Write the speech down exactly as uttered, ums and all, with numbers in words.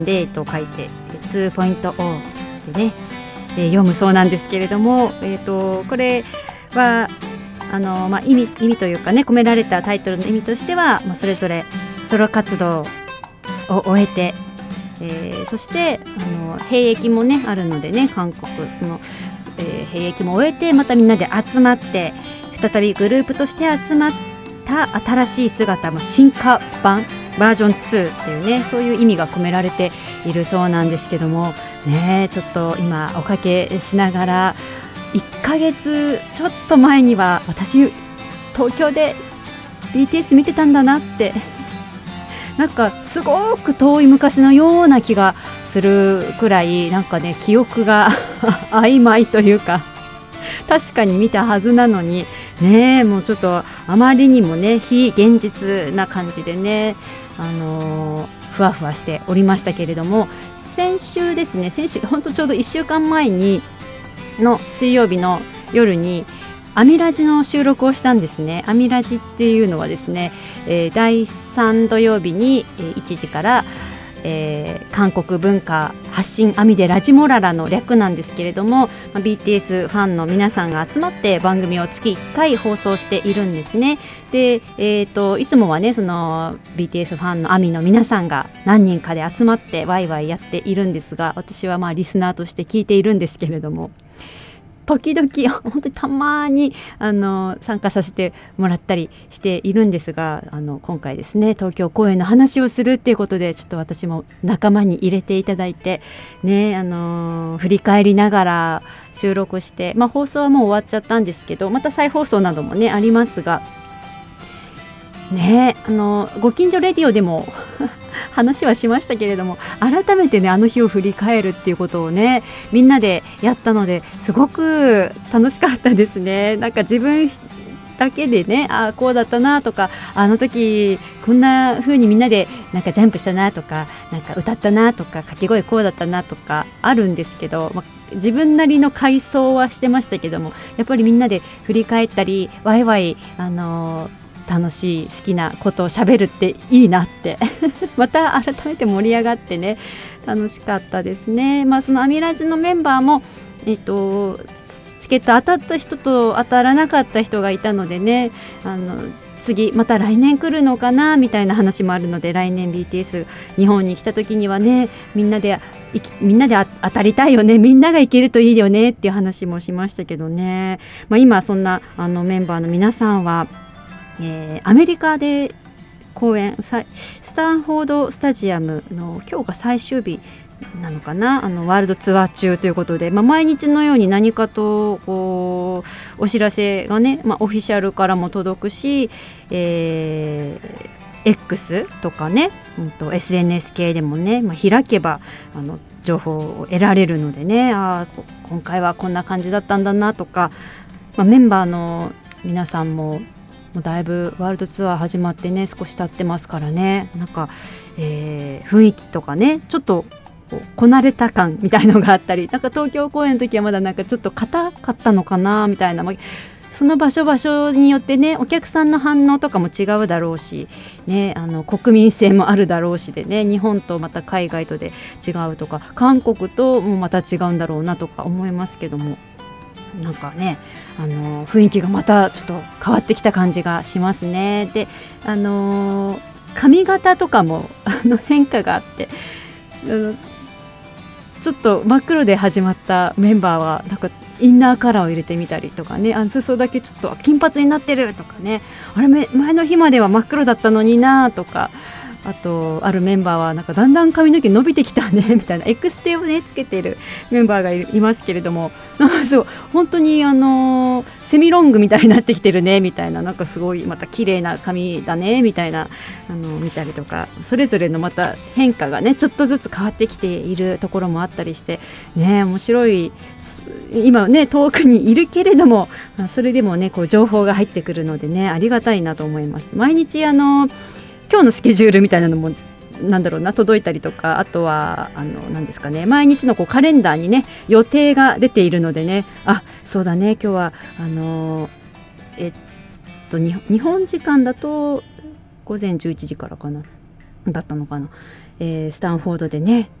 ゼロと書いて ツーポイントオー でね、えー、読むそうなんですけれども、えー、とこれはあの、まあ、意味、意味というかね、込められたタイトルの意味としては、まあ、それぞれソロ活動を終えて、えー、そしてあの兵役もねあるのでね、韓国その、えー、兵役も終えてまたみんなで集まって再びグループとして集まった新しい姿、まあ、進化版バージョンツーっていうね、そういう意味が込められているそうなんですけどもね、ちょっと今おかけしながらいっかげつちょっと前には私東京で ビーティーエス 見てたんだなって、なんかすごく遠い昔のような気がするくらい、なんかね記憶が曖昧というか、確かに見たはずなのにね、もうちょっとあまりにもね非現実な感じでね、あのー、ふわふわしておりましたけれども、先週ですね、先週本当ちょうどいっしゅうかんまえにの水曜日の夜にアミラジの収録をしたんですね。アミラジっていうのはですね、えー、だいさん土曜日にいちじから、えー、韓国文化発信アミでラジモララの略なんですけれども、まあ、ビーティーエス ファンの皆さんが集まって番組を月いっかい放送しているんですね。で、えー、といつもはねその ビーティーエス ファンのアミの皆さんが何人かで集まってワイワイやっているんですが、私はまあリスナーとして聞いているんですけれども、時々本当にたまにあの参加させてもらったりしているんですが、あの今回ですね東京公演の話をするっていうことで、ちょっと私も仲間に入れていただいてね、あの振り返りながら収録して、まあ、放送はもう終わっちゃったんですけど、また再放送などもねありますがね、あのご近所レディオでも話はしましたけれども、改めてねあの日を振り返るっていうことをねみんなでやったので、すごく楽しかったですね。なんか自分だけでね、あこうだったなとか、あの時こんな風にみんなでなんかジャンプしたなとか、なんか歌ったなとか、掛け声こうだったなとかあるんですけど、まあ、自分なりの回想はしてましたけども、やっぱりみんなで振り返ったりワイワイあのー楽しい好きなことをしゃべるっていいなってまた改めて盛り上がってね楽しかったですね。まあ、そのアミラジのメンバーも、えっと、チケット当たった人と当たらなかった人がいたのでね、あの次また来年来るのかなみたいな話もあるので、来年 ビーティーエス 日本に来た時にはねみんなでみんなで当たりたいよね、みんなが行けるといいよねっていう話もしましたけどね、まあ、今そんなあのメンバーの皆さんはえー、アメリカで公演スタンフォードスタジアムの今日が最終日なのかな、あのワールドツアー中ということで、まあ、毎日のように何かとこうお知らせがね、まあ、オフィシャルからも届くし、えー、X とかね、うんと エスエヌエス 系でもね、まあ、開けばあの情報を得られるのでね、あ今回はこんな感じだったんだなとか、まあ、メンバーの皆さんももうだいぶワールドツアー始まってね少し経ってますからね、なんか、えー、雰囲気とかねちょっとこうこなれた感みたいのがあったり、なんか東京公演の時はまだなんかちょっと硬かったのかなみたいな、まあ、その場所場所によってねお客さんの反応とかも違うだろうし、ね、あの国民性もあるだろうしでね、日本とまた海外とで違うとか韓国ともまた違うんだろうなとか思いますけども、なんかねあの雰囲気がまたちょっと変わってきた感じがしますね。で、あの髪型とかもあの変化があって、あのちょっと真っ黒で始まったメンバーはなんかインナーカラーを入れてみたりとかね、あの裾だけちょっと金髪になってるとかね、あれ前の日までは真っ黒だったのになとか、あとあるメンバーはなんかだんだん髪の毛伸びてきたねみたいなエクステをねつけてるメンバーが い, いますけれども、なんかそう本当にあのセミロングみたいになってきてるねみたいな、なんかすごいまた綺麗な髪だねみたいなあの見たりとか、それぞれのまた変化がねちょっとずつ変わってきているところもあったりしてね、面白い。今ね遠くにいるけれどもそれでもねこう情報が入ってくるのでねありがたいなと思います。毎日あの今日のスケジュールみたいなのもなんだろうな届いたりとか、あとはあの何ですかね、毎日のこうカレンダーにね予定が出ているのでね、あそうだね今日はあのえっと日本時間だと午前じゅういちじからかなだったのかな、 えースタンフォードでね